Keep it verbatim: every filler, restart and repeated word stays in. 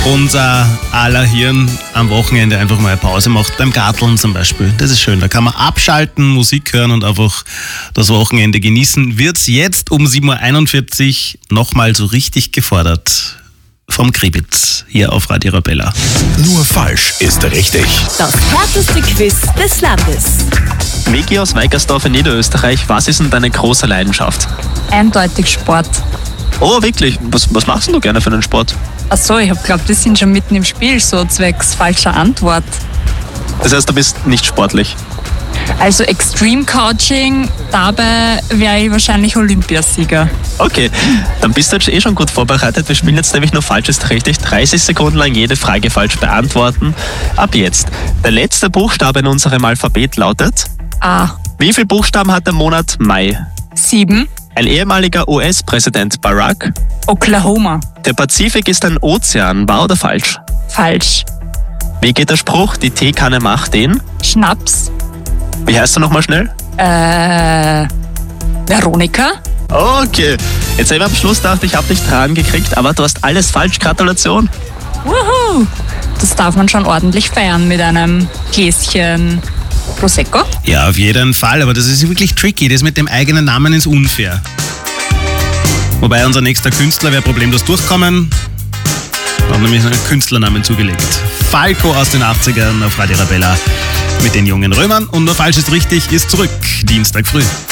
unser aller Hirn am Wochenende einfach mal eine Pause macht, beim Garteln zum Beispiel. Das ist schön, da kann man abschalten, Musik hören und einfach das Wochenende genießen. Wird's jetzt um sieben Uhr einundvierzig nochmal so richtig gefordert vom Kribitz hier auf Radio Arabella. Nur falsch ist richtig. Das härteste Quiz des Landes. Miki aus Weikersdorf in Niederösterreich, was ist denn deine große Leidenschaft? Eindeutig Sport. Oh, wirklich? Was, was machst denn du gerne für einen Sport? Achso, ich hab glaubt, wir sind schon mitten im Spiel, so zwecks falscher Antwort. Das heißt, du bist nicht sportlich? Also Extreme Coaching, dabei wäre ich wahrscheinlich Olympiasieger. Okay, dann bist du jetzt eh schon gut vorbereitet. Wir spielen jetzt nämlich nur falsch ist richtig. dreißig Sekunden lang jede Frage falsch beantworten. Ab jetzt. Der letzte Buchstabe in unserem Alphabet lautet? A. Wie viele Buchstaben hat der Monat Mai? Sieben. Ein ehemaliger U S-Präsident Barack. Oklahoma. Der Pazifik ist ein Ozean, wahr oder falsch? Falsch. Wie geht der Spruch, die Teekanne macht den? Schnaps. Wie heißt er nochmal schnell? Äh. Veronika? Okay, jetzt habe ich am Schluss gedacht, ich habe dich dran gekriegt, aber du hast alles falsch. Gratulation. Wuhu! Das darf man schon ordentlich feiern mit einem Gläschen Prosecco. Ja, auf jeden Fall, aber das ist wirklich tricky. Das mit dem eigenen Namen ist unfair. Wobei unser nächster Künstler wäre problemlos durchkommen. Hat nämlich einen Künstlernamen zugelegt. Falco aus den achtzigern auf Radio Arabella mit den jungen Römern. Und nur falsch ist richtig ist zurück, Dienstag früh.